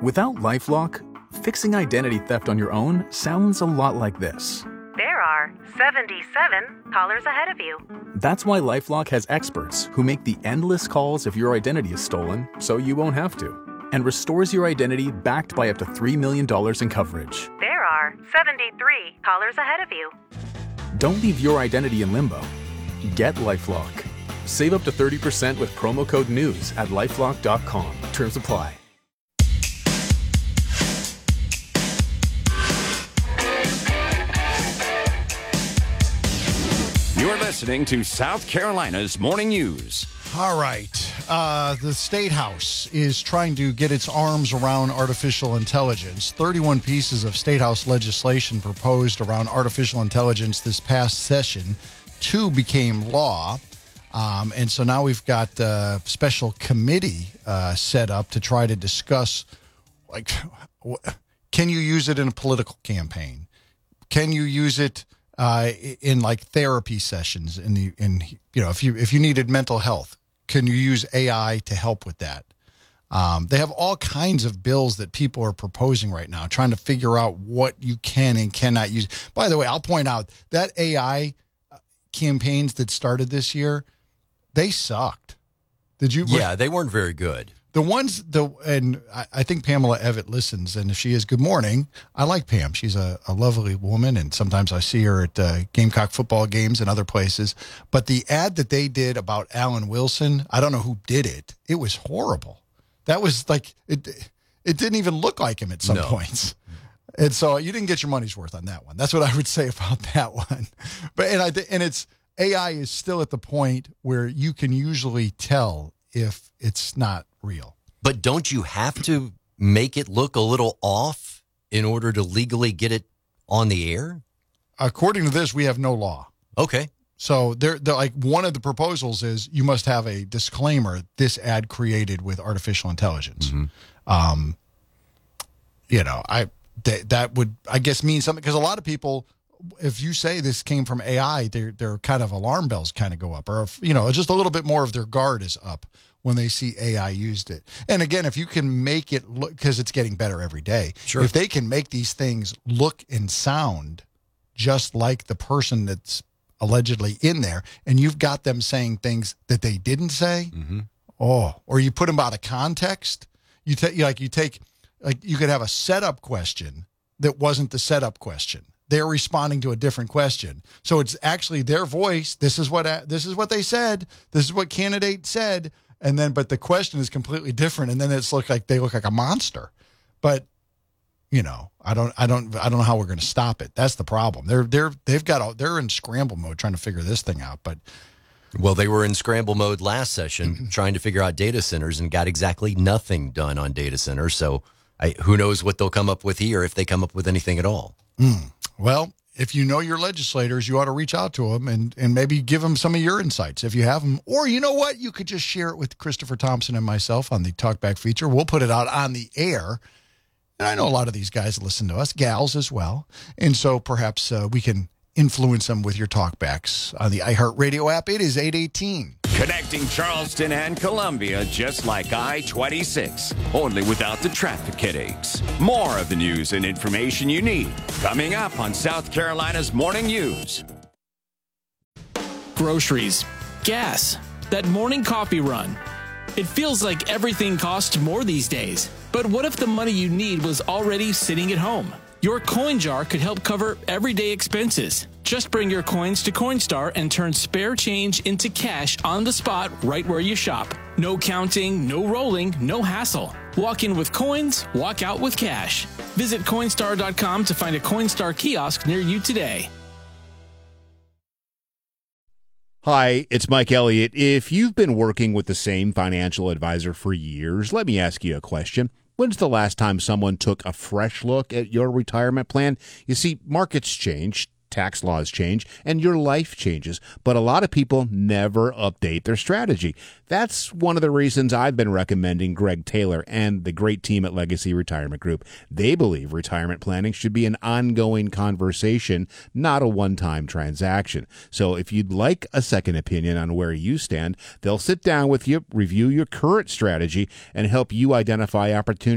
Without LifeLock, fixing identity theft on your own sounds a lot like this. There are 77 callers ahead of you. That's why LifeLock has experts who make the endless calls if your identity is stolen, so you won't have to, and restores your identity backed by up to $3 million in coverage. There are 73 callers ahead of you. Don't leave your identity in limbo. Get LifeLock. Save up to 30% with promo code NEWS at LifeLock.com. Terms apply. You're listening to South Carolina's Morning News. All right. The State House is trying to get its arms around artificial intelligence. 31 pieces of State House legislation proposed around artificial intelligence this past session. 2 became law. And so now we've got a special committee set up to try to discuss, like, can you use it in a political campaign? Can you use it in like therapy sessions? If you needed mental health, can you use AI to help with that? They have all kinds of bills that people are proposing right now, trying to figure out what you can and cannot use. By the way, I'll point out that AI campaigns that started this year, they sucked. Did you? Yeah, they weren't very good. And I think Pamela Evett listens, and if she is, good morning. I like Pam. She's a lovely woman, and sometimes I see her at Gamecock football games and other places. But the ad that they did about Alan Wilson, I don't know who did it. It was horrible. That was like, it didn't even look like him at some points. And so you didn't get your money's worth on that one. That's what I would say about that one. But it's AI is still at the point where you can usually tell if it's not real. But don't you have to make it look a little off in order to legally get it on the air? According to this, we have no law. Okay. So they're like, one of the proposals is you must have a disclaimer, this ad created with artificial intelligence. Mm-hmm. That would, I guess, mean something, because a lot of people, if you say this came from AI, their kind of alarm bells kind of go up, or just a little bit more of their guard is up when they see AI used it. And again, if you can make it look, because it's getting better every day, sure. If they can make these things look and sound just like the person that's allegedly in there, and you've got them saying things that they didn't say, mm-hmm. Or you put them out of context. You could have a setup question that wasn't the setup question. They're responding to a different question. So it's actually their voice. This is what they said. This is what candidate said. But the question is completely different. And then they look like a monster. But, I don't know how we're going to stop it. That's the problem. They're in scramble mode trying to figure this thing out. But well, they were in scramble mode last session trying to figure out data centers and got exactly nothing done on data centers. So who knows what they'll come up with here, if they come up with anything at all. Well, if you know your legislators, you ought to reach out to them and maybe give them some of your insights if you have them. Or you know what? You could just share it with Christopher Thompson and myself on the Talkback feature. We'll put it out on the air. And I know a lot of these guys listen to us, gals as well. And so perhaps we can influence them with your talkbacks on the iHeartRadio app. It is 8:18. Connecting Charleston and Columbia just like I-26, only without the traffic headaches. More of the news and information you need coming up on South Carolina's Morning News. Groceries, gas, that morning coffee run. It feels like everything costs more these days. But what if the money you need was already sitting at home? Your coin jar could help cover everyday expenses. Just bring your coins to Coinstar and turn spare change into cash on the spot right where you shop. No counting, no rolling, no hassle. Walk in with coins, walk out with cash. Visit Coinstar.com to find a Coinstar kiosk near you today. Hi, it's Mike Elliott. If you've been working with the same financial advisor for years, let me ask you a question. When's the last time someone took a fresh look at your retirement plan? You see, markets change, tax laws change, and your life changes, but a lot of people never update their strategy. That's one of the reasons I've been recommending Greg Taylor and the great team at Legacy Retirement Group. They believe retirement planning should be an ongoing conversation, not a one-time transaction. So if you'd like a second opinion on where you stand, they'll sit down with you, review your current strategy, and help you identify opportunities